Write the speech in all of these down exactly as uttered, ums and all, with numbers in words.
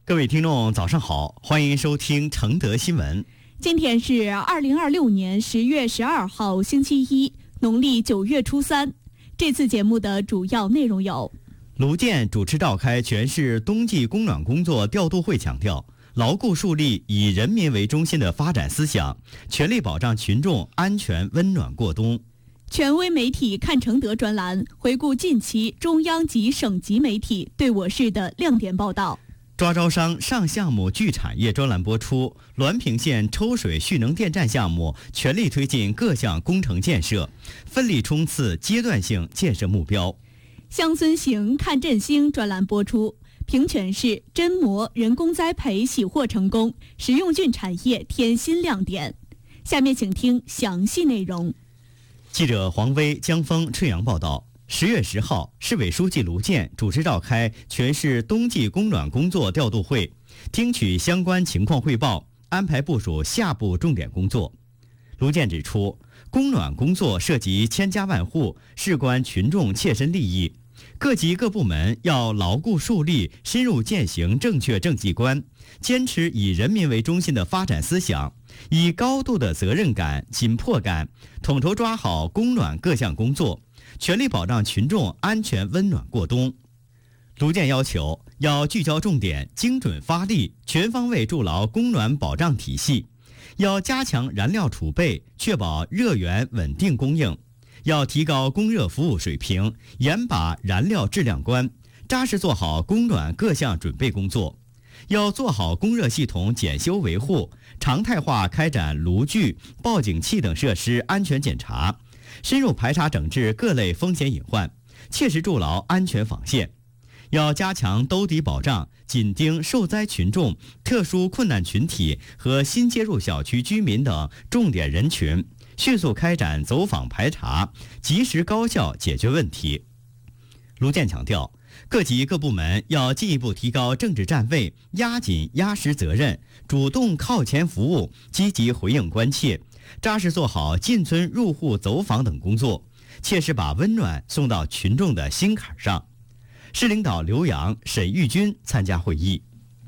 各位听众早上好，欢迎收听承德新闻。 今天是二零二六年十月十二号星期一，农历九月初三。这次节目的主要内容有： 卢健主持召开全市冬季供暖工作调度会，强调牢固树立以人民为中心的发展思想，全力保障群众安全温暖过冬。 权威媒体看承德专栏回顾近期中央及省级媒体对我市的亮点报道。 抓招商上项目聚产业专栏播出，滦平县抽水蓄能电站项目全力推进各项工程建设，奋力冲刺阶段性建设目标。 乡村行看振兴专栏播出，平泉市真膜人工栽培喜获成功，食用菌产业添新亮点。下面请听详细内容。 记者黄威、江峰、春阳报道。十月十号，市委书记卢健主持召开全市冬季供暖工作调度会，听取相关情况汇报，安排部署下步重点工作。卢健指出，供暖工作涉及千家万户，事关群众切身利益，各级各部门要牢固树立深入践行正确政绩观，坚持以人民为中心的发展思想，以高度的责任感、紧迫感，统筹抓好供暖各项工作，全力保障群众安全温暖过冬。卢健要求要聚焦重点，精准发力，全方位筑牢供暖保障体系，要加强燃料储备，确保热源稳定供应，要提高供热服务水平，严把燃料质量关，扎实做好供暖各项准备工作，要做好供热系统检修维护，常态化开展炉具、报警器等设施安全检查，深入排查整治各类风险隐患，切实筑牢安全防线。要加强兜底保障，紧盯受灾群众、特殊困难群体和新接入小区居民等重点人群，迅速开展走访排查，及时高效解决问题。卢健强调，各级各部门要进一步提高政治站位，压紧压实责任，主动靠前服务，积极回应关切，扎实做好进村入户走访等工作，切实把温暖送到群众的心坎上。市领导刘洋、沈玉军参加会议。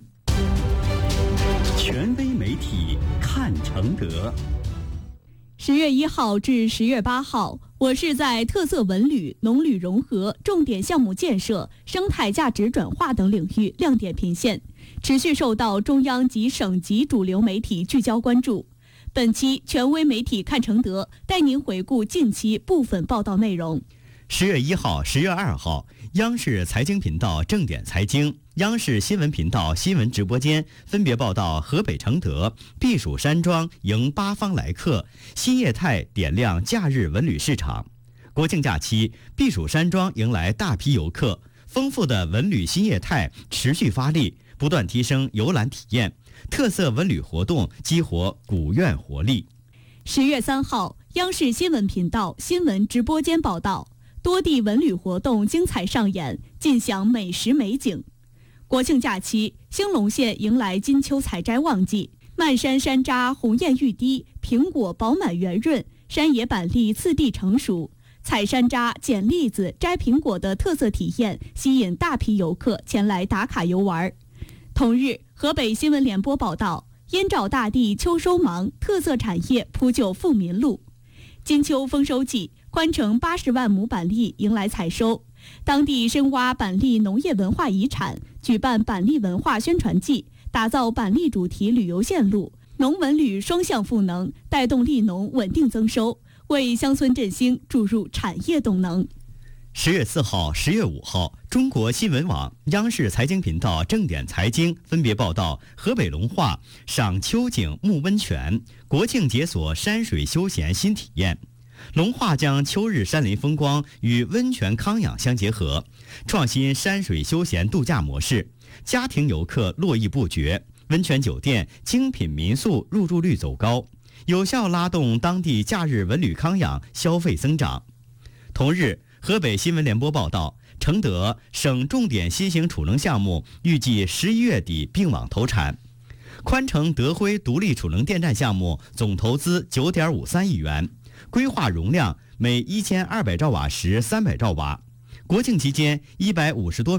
权威媒体看承德。 十月一号至十月八号，我市在特色文旅、农旅融合、重点项目建设、生态价值转化等领域亮点频现，持续受到中央及省级主流媒体聚焦关注。本期权威媒体看承德带您回顾近期部分报道内容。 十月一号、十月二号，央视财经频道正点财经、央视新闻频道新闻直播间分别报道河北承德避暑山庄迎八方来客，新业态点亮假日文旅市场。国庆假期，避暑山庄迎来大批游客，丰富的文旅新业态持续发力，不断提升游览体验，特色文旅活动激活古苑活力。 十月三号，央视新闻频道新闻直播间报道，多地文旅活动精彩上演，尽享美食美景。国庆假期，兴隆县迎来金秋采摘旺季，漫山山楂红艳欲滴，苹果饱满圆润，山野板栗次第成熟。采山楂、捡栗子、摘苹果的特色体验，吸引大批游客前来打卡游玩。同日，河北新闻联播报道，燕赵大地秋收忙，特色产业铺就富民路。金秋丰收季，宽城八十万亩板栗迎来采收，当地深挖板栗农业文化遗产，举办板栗文化宣传季，打造板栗主题旅游线路，农文旅双向赋能，带动栗农稳定增收，为乡村振兴注入产业动能。 十月四号、十月五号，中国新闻网、央视财经频道正点财经分别报道河北龙化赏秋景沐温泉，国庆解锁山水休闲新体验。龙化将秋日山林风光与温泉康养相结合，创新山水休闲度假模式，家庭游客络绎不绝，温泉酒店、精品民宿入住率走高，有效拉动当地假日文旅康养消费增长。同日，河北新闻联播报道，承德省重点新型储能项目预计十一月底并网投产。宽城德辉独立储能电站项目总投资九点五三亿元，规划容量每一千二百兆瓦时三百兆瓦。国庆期间，一百五十多